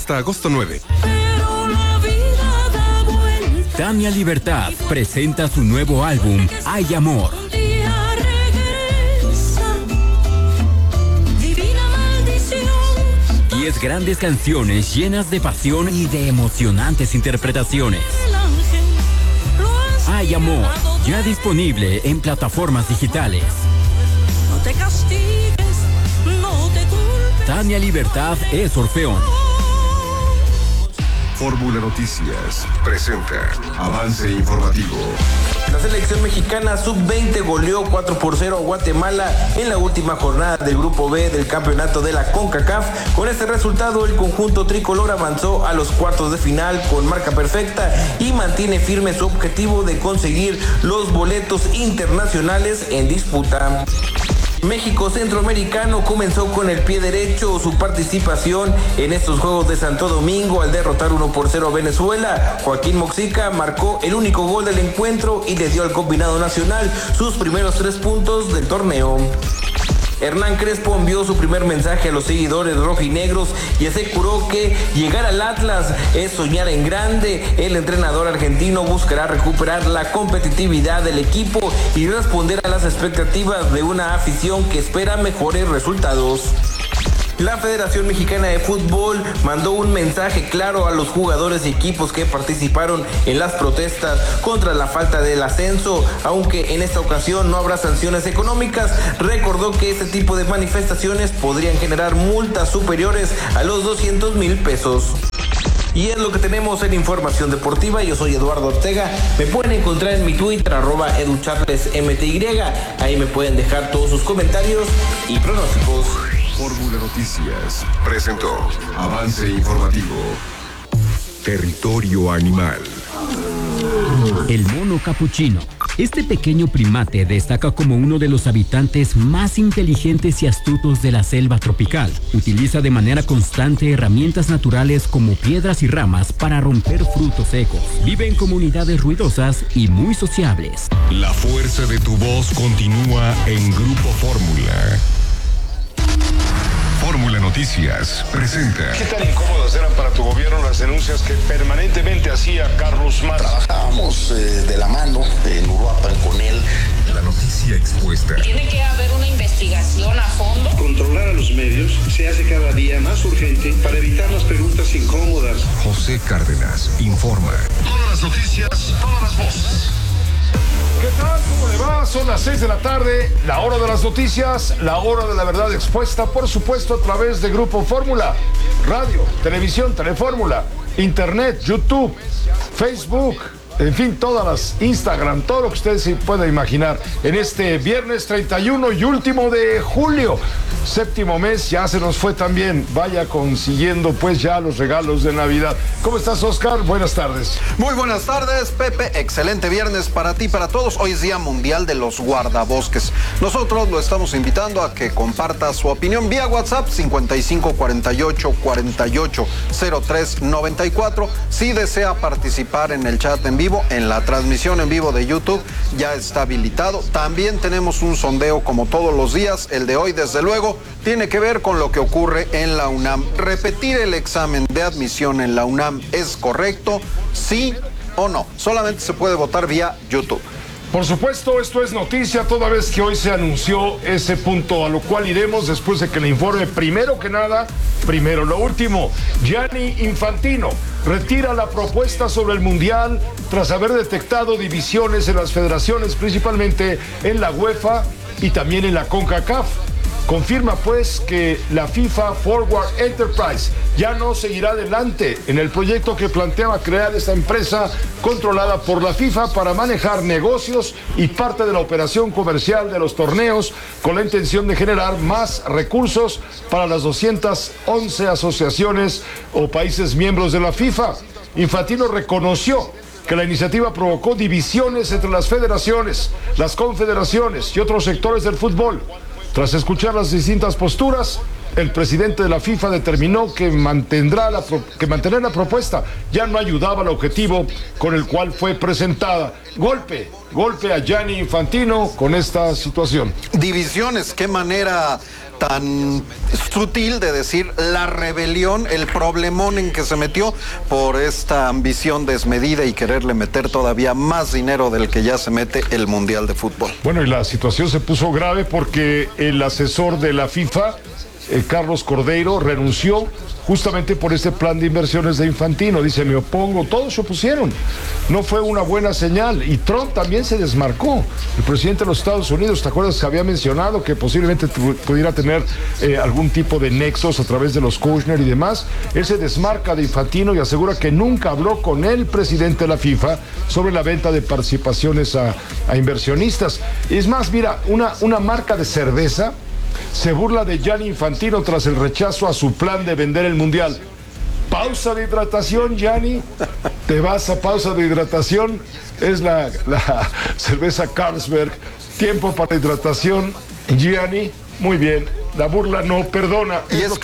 hasta agosto 9. Tania Libertad presenta su nuevo álbum, Hay Amor. 10 grandes canciones llenas de pasión y de emocionantes interpretaciones. Hay Amor, ya disponible en plataformas digitales. No te castigues, no te culpes. Tania Libertad es Orfeón. Fórmula Noticias presenta avance informativo. La selección mexicana sub-20 goleó 4-0 a Guatemala en la última jornada del Grupo B del campeonato de la CONCACAF. Con este resultado, el conjunto tricolor avanzó a los cuartos de final con marca perfecta y mantiene firme su objetivo de conseguir los boletos internacionales en disputa. México Centroamericano comenzó con el pie derecho su participación en estos Juegos de Santo Domingo al derrotar 1-0 a Venezuela. Joaquín Moxica marcó el único gol del encuentro y le dio al combinado nacional sus primeros 3 puntos del torneo. Hernán Crespo envió su primer mensaje a los seguidores rojinegros y aseguró que llegar al Atlas es soñar en grande. El entrenador argentino buscará recuperar la competitividad del equipo y responder a las expectativas de una afición que espera mejores resultados. La Federación Mexicana de Fútbol mandó un mensaje claro a los jugadores y equipos que participaron en las protestas contra la falta del ascenso. Aunque en esta ocasión no habrá sanciones económicas, recordó que este tipo de manifestaciones podrían generar multas superiores a los 200,000 pesos. Y es lo que tenemos en Información Deportiva. Yo soy Eduardo Ortega. Me pueden encontrar en mi Twitter, @educharlesmty. Ahí me pueden dejar todos sus comentarios y pronósticos. Fórmula Noticias presentó avance informativo. Territorio animal. El mono capuchino. Este pequeño primate destaca como uno de los habitantes más inteligentes y astutos de la selva tropical. Utiliza de manera constante herramientas naturales como piedras y ramas para romper frutos secos. Vive en comunidades ruidosas y muy sociables. La fuerza de tu voz continúa en Grupo Fórmula. Fórmula Noticias presenta. ¿Qué tan incómodas eran para tu gobierno las denuncias que permanentemente hacía Carlos Mar? Trabajábamos de la mano en Uruapan con él. La noticia expuesta. Tiene que haber una investigación a fondo. Controlar a los medios se hace cada día más urgente para evitar las preguntas incómodas. José Cárdenas informa. Todas las noticias, todas las voces. ¿Qué tal? ¿Cómo le va? Son las 6 de la tarde, la hora de las noticias, la hora de la verdad expuesta, por supuesto, a través de Grupo Fórmula, radio, televisión, Telefórmula, internet, YouTube, Facebook, en fin, todas las Instagram, todo lo que usted se pueda imaginar. En este viernes 31 y último de julio, séptimo mes, ya se nos fue también. Vaya consiguiendo pues ya los regalos de Navidad. ¿Cómo estás, Oscar? Buenas tardes. Muy buenas tardes, Pepe. Excelente viernes para ti, para todos. Hoy es Día Mundial de los Guardabosques. Nosotros lo estamos invitando a que comparta su opinión vía WhatsApp 5548-480394. Si desea participar en el chat en vivo, en la transmisión en vivo de YouTube, ya está habilitado. También tenemos un sondeo como todos los días. El de hoy, desde luego, tiene que ver con lo que ocurre en la UNAM. ¿Repetir el examen de admisión en la UNAM es correcto? ¿Sí o no? Solamente se puede votar vía YouTube. Por supuesto, esto es noticia toda vez que hoy se anunció ese punto, a lo cual iremos después de que le informe. Primero que nada, primero lo último. Gianni Infantino retira la propuesta sobre el Mundial tras haber detectado divisiones en las federaciones, principalmente en la UEFA y también en la CONCACAF. Confirma pues que la FIFA Forward Enterprise ya no seguirá adelante en el proyecto que planteaba crear esta empresa controlada por la FIFA para manejar negocios y parte de la operación comercial de los torneos, con la intención de generar más recursos para las 211 asociaciones o países miembros de la FIFA. Infantino reconoció que la iniciativa provocó divisiones entre las federaciones, las confederaciones y otros sectores del fútbol. Tras escuchar las distintas posturas, el presidente de la FIFA determinó que mantener la propuesta ya no ayudaba al objetivo con el cual fue presentada. Golpe a Gianni Infantino con esta situación. Divisiones, qué manera tan sutil de decir la rebelión, el problemón en que se metió por esta ambición desmedida y quererle meter todavía más dinero del que ya se mete el Mundial de Fútbol. Bueno, y la situación se puso grave porque el asesor de la FIFA, Carlos Cordeiro, renunció justamente por este plan de inversiones de Infantino. Dice, me opongo, todos se opusieron. No fue una buena señal. Y Trump también se desmarcó. El presidente de los Estados Unidos, ¿te acuerdas que había mencionado que posiblemente pudiera tener algún tipo de nexos a través de los Kushner y demás? Él se desmarca de Infantino y asegura que nunca habló con el presidente de la FIFA sobre la venta de participaciones a inversionistas. Es más, mira, una marca de cerveza se burla de Gianni Infantino tras el rechazo a su plan de vender el Mundial. Pausa de hidratación, Gianni. Te vas a pausa de hidratación. Es la cerveza Carlsberg. Tiempo para hidratación, Gianni. Muy bien. La burla no perdona. Y es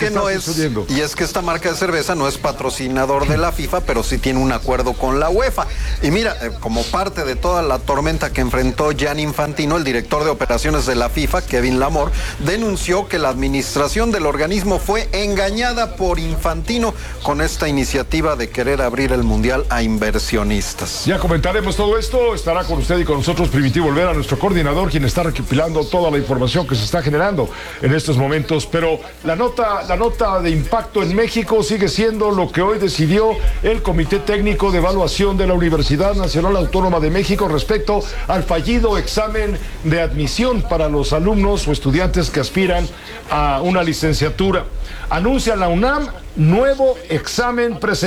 que esta marca de cerveza no es patrocinador de la FIFA, pero sí tiene un acuerdo con la UEFA. Y mira, como parte de toda la tormenta que enfrentó Gianni Infantino, el director de operaciones de la FIFA, Kevin Lamore, denunció que la administración del organismo fue engañada por Infantino con esta iniciativa de querer abrir el Mundial a inversionistas. Ya comentaremos todo esto. Estará con usted y con nosotros Primitivo Olvera, nuestro coordinador, quien está recopilando toda la información que se está generando en estos momentos, pero la nota de impacto en México sigue siendo lo que hoy decidió el Comité Técnico de Evaluación de la Universidad Nacional Autónoma de México respecto al fallido examen de admisión para los alumnos o estudiantes que aspiran a una licenciatura. Anuncia la UNAM nuevo examen presencial.